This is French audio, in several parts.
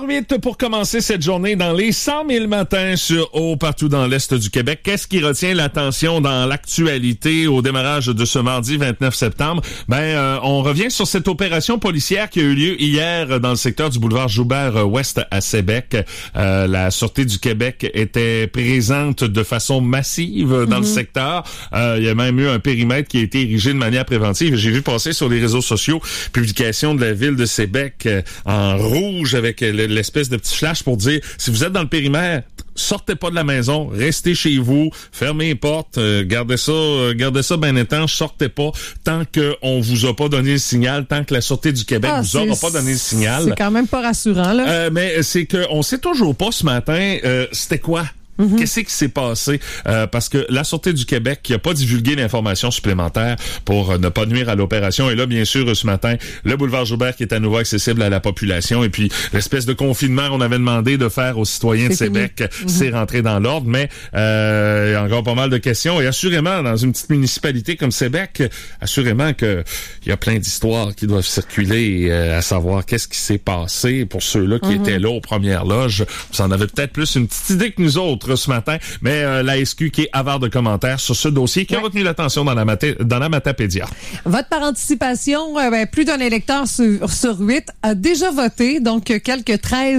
Vite pour commencer cette journée dans les 100 000 matins partout dans l'Est du Québec. Qu'est-ce qui retient l'attention dans l'actualité au démarrage de ce mardi 29 septembre? On revient sur cette opération policière qui a eu lieu hier dans le secteur du boulevard Joubert-Ouest à Sébec. La Sûreté du Québec était présente de façon massive dans le secteur. Il y a même eu un périmètre qui a été érigé de manière préventive. J'ai vu passer sur les réseaux sociaux publication de la ville de Sébec en rouge avec l'espèce de petit flash pour dire, si vous êtes dans le périmètre, sortez pas de la maison, restez chez vous, fermez les portes, gardez ça bien étanche, sortez pas tant qu'on vous a pas donné le signal, tant que la Sûreté du Québec vous aura pas donné le signal. C'est quand même pas rassurant, là. Mais c'est que on sait toujours pas ce matin, c'était quoi? Qu'est-ce qui s'est passé? Parce que la Sûreté du Québec qui a pas divulgué l'information supplémentaire pour ne pas nuire à l'opération. Et là, bien sûr, ce matin, le boulevard Joubert qui est à nouveau accessible à la population. Et puis, l'espèce de confinement qu'on avait demandé de faire aux citoyens de Sébec, c'est rentré dans l'ordre. Mais il y a encore pas mal de questions. Et assurément, dans une petite municipalité comme Sébec, assurément que il y a plein d'histoires qui doivent circuler à savoir qu'est-ce qui s'est passé pour ceux-là qui étaient là aux premières loges. Vous en avez peut-être plus une petite idée que nous autres ce matin, mais la SQ qui est avare de commentaires sur ce dossier qui a retenu l'attention dans la Matapédia. Vote par anticipation, plus d'un électeur sur 8 a déjà voté, donc quelques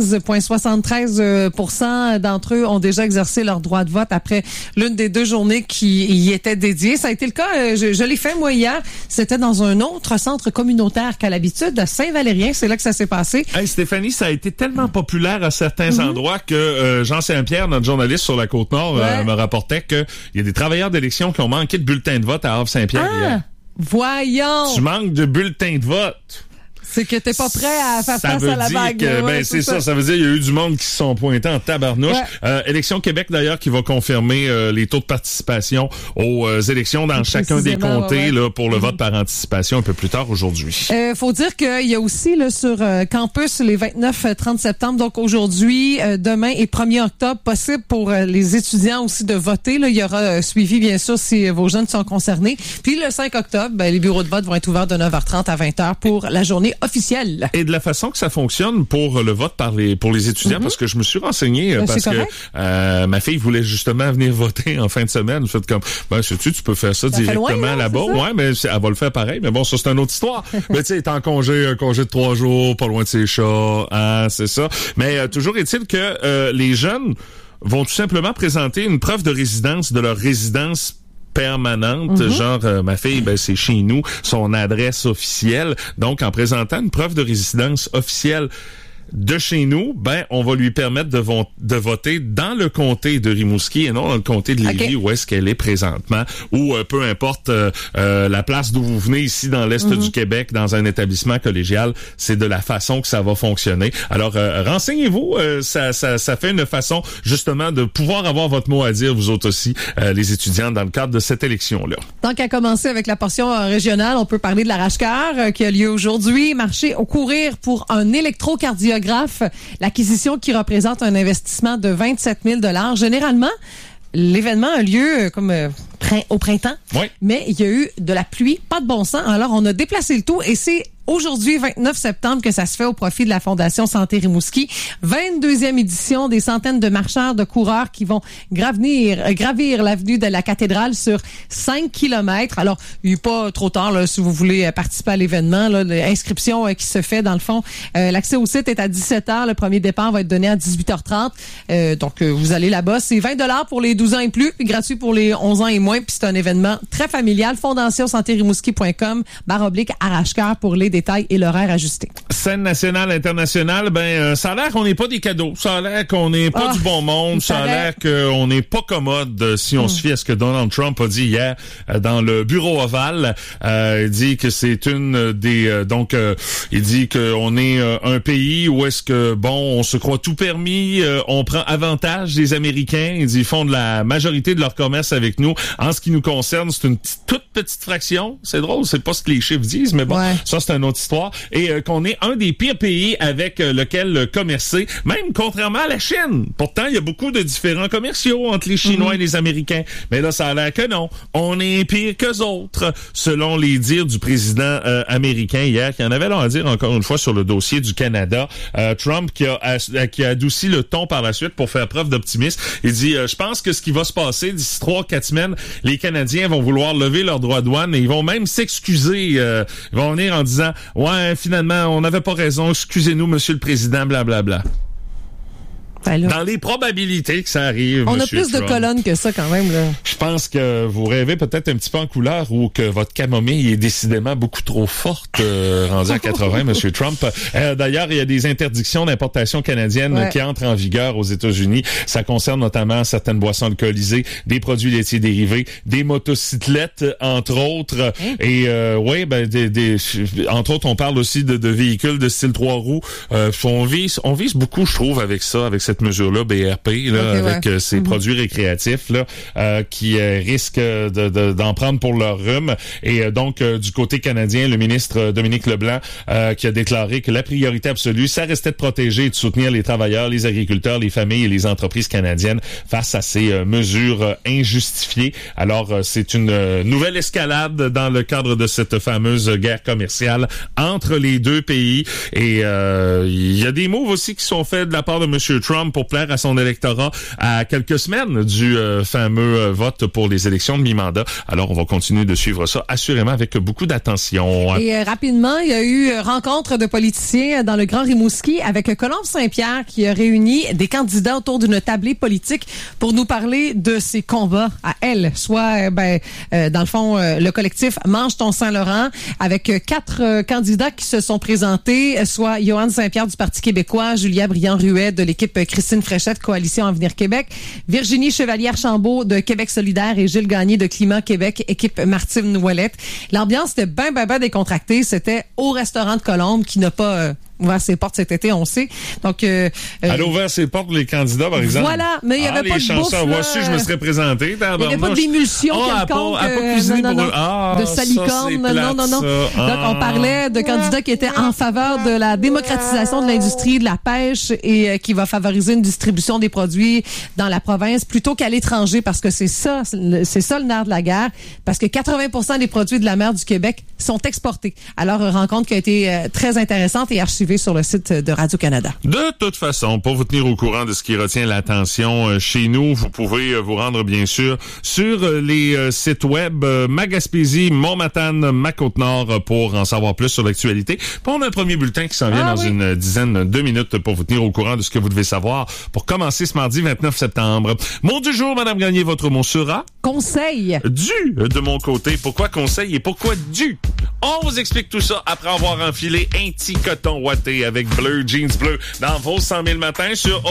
13,73% d'entre eux ont déjà exercé leur droit de vote après l'une des 2 journées qui y étaient dédiées. Ça a été le cas, je l'ai fait moi hier, c'était dans un autre centre communautaire qu'à l'habitude, à Saint-Valérien, c'est là que ça s'est passé. Hey Stéphanie, ça a été tellement populaire à certains endroits que Jean Saint-Pierre, notre journaliste sur la Côte-Nord, me rapportait qu'il y a des travailleurs d'élection qui ont manqué de bulletins de vote à Havre-Saint-Pierre hier. Voyons! Tu manques de bulletins de vote. C'est que t'es pas prêt à faire face à la vague. C'est ça. Ça veut dire qu'il y a eu du monde qui se sont pointés en tabarnouche. Élection Québec, d'ailleurs, qui va confirmer les taux de participation aux élections dans chacun des comtés là, pour le vote par anticipation un peu plus tard aujourd'hui. Faut dire qu'il y a aussi là, sur campus les 29-30 septembre, donc aujourd'hui, demain et 1er octobre, possible pour les étudiants aussi de voter. Là. Il y aura suivi, bien sûr, si vos jeunes sont concernés. Puis le 5 octobre, les bureaux de vote vont être ouverts de 9h30 à 20h pour la journée officielle. Et de la façon que ça fonctionne pour le vote pour les étudiants, parce que je me suis renseigné parce que ma fille voulait justement venir voter en fin de semaine. Fait comme, sais-tu peux faire ça directement loin, là-bas. Ouais, mais elle va le faire pareil. Mais bon, ça c'est une autre histoire. Mais tu sais, elle est en congé, un congé de 3 jours, pas loin de ses chats, hein, c'est ça. Mais toujours est-il que les jeunes vont tout simplement présenter une preuve de résidence de leur résidence permanente, genre ma fille, c'est chez nous, son adresse officielle. Donc, en présentant une preuve de résidence officielle de chez nous, on va lui permettre de voter dans le comté de Rimouski et non dans le comté de Lévis où est-ce qu'elle est présentement, ou peu importe la place d'où vous venez ici dans l'Est du Québec, dans un établissement collégial, c'est de la façon que ça va fonctionner. Alors, renseignez-vous, ça fait une façon justement de pouvoir avoir votre mot à dire, vous autres aussi, les étudiants, dans le cadre de cette élection-là. Tant qu'à commencer avec la portion régionale, on peut parler de l'arrache-cœur qui a lieu aujourd'hui, marché au courir pour un électrocardiographe. L'acquisition qui représente un investissement de 27 000 $. Généralement, l'événement a lieu comme au printemps, mais il y a eu de la pluie, pas de bon sens. Alors, on a déplacé le tout et c'est aujourd'hui, 29 septembre, que ça se fait au profit de la Fondation Santé Rimouski. 22e édition, des centaines de marcheurs, de coureurs qui vont gravir l'avenue de la cathédrale sur 5 kilomètres. Alors, il n'est pas trop tard là, si vous voulez participer à l'événement. L'inscription qui se fait, dans le fond, l'accès au site est à 17h. Le premier départ va être donné à 18h30. Donc, vous allez là-bas. C'est 20 $ pour les 12 ans et plus, puis gratuit pour les 11 ans et moins. Puis c'est un événement très familial. FondationSantéRimouski.com/arrache-cœur pour les détails et l'horaire ajusté. Scène nationale, internationale, ça a l'air qu'on n'est pas des cadeaux. Ça a l'air qu'on n'est pas du bon monde. Ça a l'air qu'on n'est pas commode si on se fie à ce que Donald Trump a dit hier dans le bureau ovale. Il dit que c'est une des... il dit qu'on est un pays où est-ce que, on se croit tout permis, on prend avantage des Américains. Il dit ils font de la majorité de leur commerce avec nous. En ce qui nous concerne, c'est une toute petite fraction. C'est drôle, c'est pas ce que les chiffres disent, mais ça, c'est un une autre histoire, et qu'on est un des pires pays avec lequel commercer, même contrairement à la Chine. Pourtant, il y a beaucoup de différents commerciaux entre les Chinois et les Américains. Mais là, ça a l'air que non. On est pire qu'eux autres, selon les dires du président américain hier, qui en avait long à dire encore une fois sur le dossier du Canada. Trump qui a adouci le ton par la suite pour faire preuve d'optimisme. Il dit, je pense que ce qui va se passer d'ici 3-4 semaines, les Canadiens vont vouloir lever leurs droits de douane et ils vont même s'excuser. Ils vont venir en disant, ouais, finalement, on n'avait pas raison, excusez-nous, monsieur le président, blablabla. Dans les probabilités que ça arrive. On a plus Trump. de colonnes que ça quand même, là. Je pense que vous rêvez peut-être un petit peu en couleur ou que votre camomille est décidément beaucoup trop forte, rendue à 80, Monsieur Trump. D'ailleurs, il y a des interdictions d'importation canadienne qui entrent en vigueur aux États-Unis. Ça concerne notamment certaines boissons alcoolisées, des produits laitiers dérivés, des motocyclettes, entre autres. Et entre autres, on parle aussi de véhicules de style 3 roues. On vise beaucoup, je trouve, avec ça, avec cette mesure-là, BRP, avec ces produits récréatifs là, qui risquent d'en prendre pour leur rhume. Et donc, du côté canadien, le ministre Dominique Leblanc qui a déclaré que la priorité absolue, ça restait de protéger et de soutenir les travailleurs, les agriculteurs, les familles et les entreprises canadiennes face à ces mesures injustifiées. Alors, c'est une nouvelle escalade dans le cadre de cette fameuse guerre commerciale entre les deux pays. Et il y a des moves aussi qui sont faits de la part de M. Trump pour plaire à son électorat à quelques semaines du fameux vote pour les élections de mi-mandat. Alors, on va continuer de suivre ça assurément avec beaucoup d'attention. Et rapidement, il y a eu rencontre de politiciens dans le Grand Rimouski avec Colombe Saint-Pierre qui a réuni des candidats autour d'une tablée politique pour nous parler de ses combats à elle, soit dans le fond le collectif Mange ton Saint-Laurent avec 4 candidats qui se sont présentés, soit Yohann Saint-Pierre du Parti québécois, Julia Brillant-Ruet de l'équipe Christine Fréchette, Coalition Avenir Québec, Virginie Chevalier-Archambault de Québec solidaire et Gilles Gagné de Climat Québec, équipe Martine Ouellette. L'ambiance était bien décontractée. C'était au restaurant de Colombe qui n'a pas ouvert ses portes cet été, on sait. Donc, elle a ouvert ses portes les candidats, par exemple. Voilà, mais il y avait pas de bouffe. Voici, je me serais présenté. Il n'y avait pas d'émulsion quelconque. De salicorne. Non. Donc, on parlait de candidats qui étaient en faveur de la démocratisation de l'industrie de la pêche et qui va favoriser une distribution des produits dans la province plutôt qu'à l'étranger, parce que c'est ça le nerf de la guerre, parce que 80% des produits de la mer du Québec sont exportés. Alors, rencontre qui a été très intéressante et archivée sur le site de Radio-Canada. De toute façon, pour vous tenir au courant de ce qui retient l'attention chez nous, vous pouvez vous rendre bien sûr sur les sites web Magaspésie, Montmatane, Ma-Côte-Nord pour en savoir plus sur l'actualité. Puis on a un premier bulletin qui s'en vient dans une dizaine de minutes pour vous tenir au courant de ce que vous devez savoir pour commencer ce mardi 29 septembre. Mot du jour, Madame Gagné, votre mot sera? Conseil. Du de mon côté. Pourquoi conseil et pourquoi du? On vous explique tout ça après avoir enfilé un petit coton ouaté avec bleu, jeans bleu dans vos 100 000 matins sur